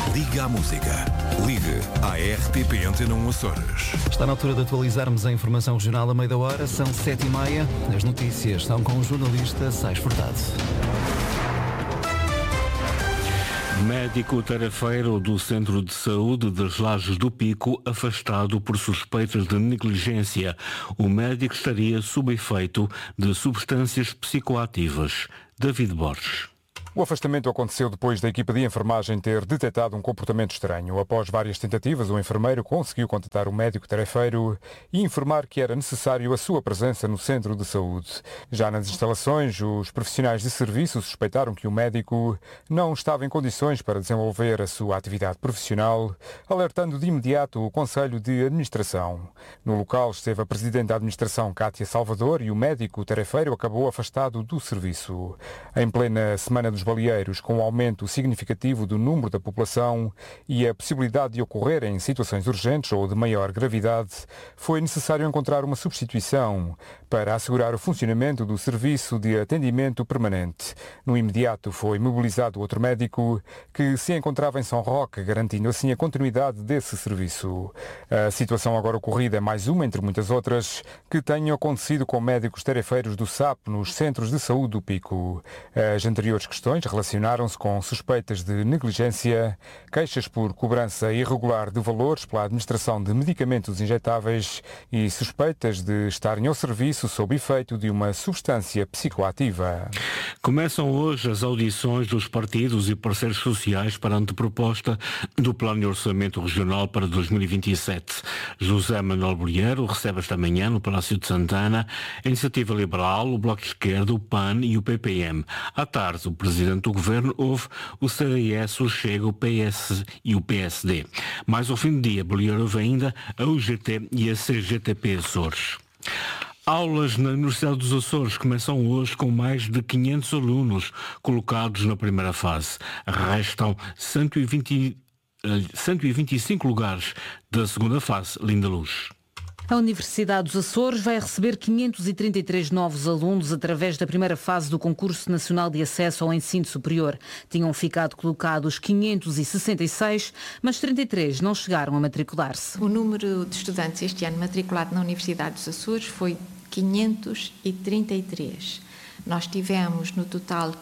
Liga à música. Ligue à RTP Antena 1 Açores. Está na altura de atualizarmos a informação regional a meio da hora. São 7h30. As notícias são com o jornalista Sais Furtado. Médico tarefeiro do Centro de Saúde das Lajes do Pico afastado por suspeitas de negligência. O médico estaria sob efeito de substâncias psicoativas. David Borges. O afastamento aconteceu depois da equipa de enfermagem ter detectado um comportamento estranho. Após várias tentativas, o enfermeiro conseguiu contactar o médico tarefeiro e informar que era necessário a sua presença no centro de saúde. Já nas instalações, os profissionais de serviço suspeitaram que o médico não estava em condições para desenvolver a sua atividade profissional, alertando de imediato o Conselho de Administração. No local esteve a Presidente da Administração, Cátia Salvador, e o médico tarefeiro acabou afastado do serviço. Em plena Semana dos Baleeiros, com um aumento significativo do número da população e a possibilidade de ocorrerem situações urgentes ou de maior gravidade, foi necessário encontrar uma substituição para assegurar o funcionamento do serviço de atendimento permanente. No imediato foi mobilizado outro médico que se encontrava em São Roque, garantindo assim a continuidade desse serviço. A situação agora ocorrida é mais uma entre muitas outras que tenham acontecido com médicos tarefeiros do SAP nos centros de saúde do Pico. As anteriores questões relacionaram-se com suspeitas de negligência, queixas por cobrança irregular de valores pela administração de medicamentos injetáveis e suspeitas de estarem ao serviço sob efeito de uma substância psicoativa. Começam hoje as audições dos partidos e parceiros sociais para a anteproposta do Plano de Orçamento Regional para 2027. José Manuel Bolheiro recebe esta manhã no Palácio de Santana a Iniciativa Liberal, o Bloco de Esquerda, o PAN e o PPM. À tarde, o Presidente do Governo ouve o CDS, o Chega, o PS e o PSD. Mais ao fim do dia, Bolheiro ouve ainda a UGT e a CGTP Açores. Aulas na Universidade dos Açores começam hoje com mais de 500 alunos colocados na primeira fase. Restam 125 lugares da segunda fase. Linda Luz. A Universidade dos Açores vai receber 533 novos alunos através da primeira fase do Concurso Nacional de Acesso ao Ensino Superior. Tinham ficado colocados 566, mas 33 não chegaram a matricular-se. O número de estudantes este ano matriculado na Universidade dos Açores foi 533. Nós tivemos no total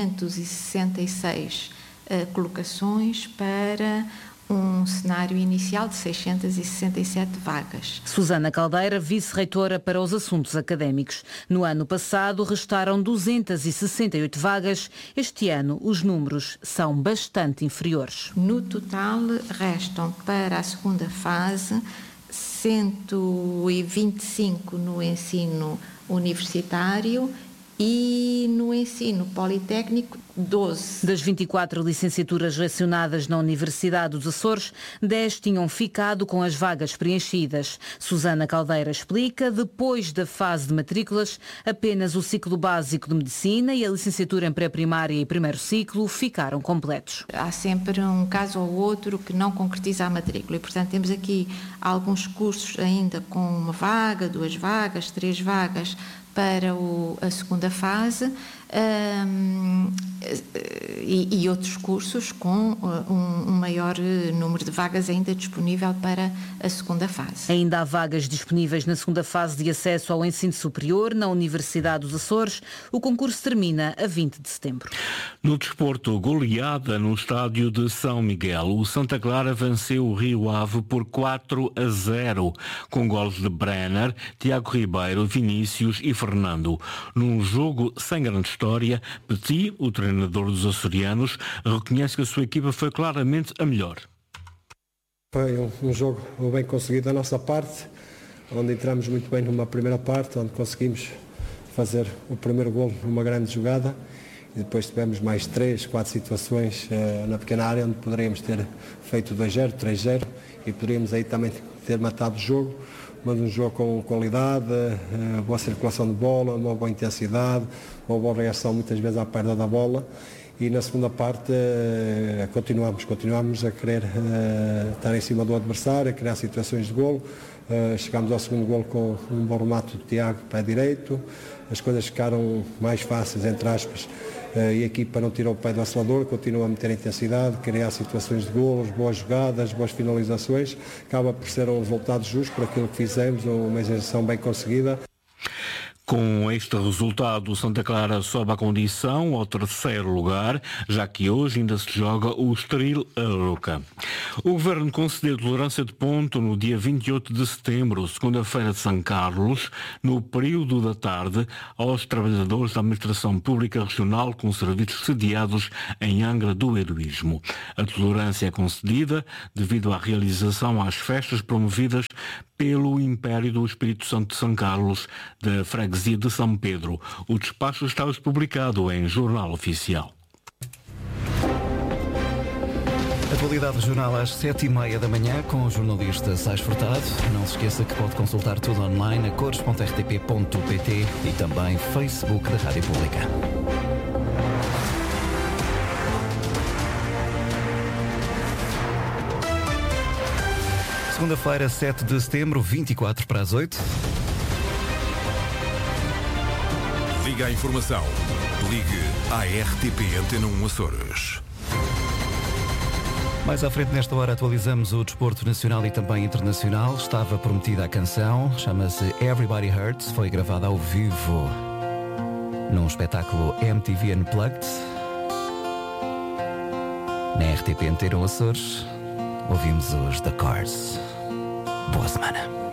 566 colocações para um cenário inicial de 667 vagas. Susana Caldeira, vice-reitora para os assuntos académicos. No ano passado restaram 268 vagas. Este ano os números são bastante inferiores. No total restam para a segunda fase 125 no ensino universitário e no ensino politécnico 12. Das 24 licenciaturas lecionadas na Universidade dos Açores, 10 tinham ficado com as vagas preenchidas. Susana Caldeira explica, depois da fase de matrículas, apenas o ciclo básico de Medicina e a licenciatura em pré-primária e primeiro ciclo ficaram completos. Há sempre um caso ou outro que não concretiza a matrícula e, portanto, temos aqui alguns cursos ainda com uma vaga, 2 vagas, 3 vagas para a segunda fase e outros cursos com um maior número de vagas ainda disponível para a segunda fase. Ainda há vagas disponíveis na segunda fase de acesso ao ensino superior na Universidade dos Açores. O concurso termina a 20 de setembro. No desporto, goleada no estádio de São Miguel. O Santa Clara venceu o Rio Ave por 4-0, com golos de Brenner, Tiago Ribeiro, Vinícius e Fernando. Num jogo sem grande história, Petit, o treinador dos açorianos, reconhece que a sua equipa foi claramente a melhor. Foi um jogo bem conseguido da nossa parte, onde entramos muito bem numa primeira parte, onde conseguimos fazer o primeiro golo numa grande jogada e depois tivemos mais 3, 4 situações na pequena área onde poderíamos ter feito 2-0, 3-0 e poderíamos aí também ter matado o jogo, mas um jogo com qualidade, boa circulação de bola, uma boa intensidade, uma boa reação muitas vezes à perda da bola e na segunda parte continuamos a querer estar em cima do adversário, a criar situações de golo. Chegámos ao segundo golo com um bom remate do Tiago, pé direito, as coisas ficaram mais fáceis, entre aspas, e a equipa não tirou o pé do acelerador, continua a meter intensidade, criar situações de golos, boas jogadas, boas finalizações, acaba por ser um resultado justo por aquilo que fizemos, uma exibição bem conseguida. Com este resultado, o Santa Clara sobe a condição ao terceiro lugar, já que hoje ainda se joga o Estoril Arouca. O Governo concedeu tolerância de ponto no dia 28 de setembro, segunda-feira de São Carlos, no período da tarde, aos trabalhadores da Administração Pública Regional com serviços sediados em Angra do Heroísmo. A tolerância é concedida devido à realização às festas promovidas pelo Império do Espírito Santo de São Carlos, da freguesia de São Pedro. O despacho está hoje publicado em Jornal Oficial. Atualidade regional às 7h30 da manhã com o jornalista Sais Furtado. Não se esqueça que pode consultar tudo online a cores.rtp.pt e também Facebook da Rádio Pública. Segunda-feira, 7 de setembro, 24 para as 8. Liga à informação. Ligue à RTP Antena 1 Açores. Mais à frente, nesta hora, atualizamos o desporto nacional e também internacional. Estava prometida a canção, chama-se Everybody Hurts, foi gravada ao vivo num espetáculo MTV Unplugged. Na RTP Antena 1 Açores, ouvimos os The Cars. Boa semana.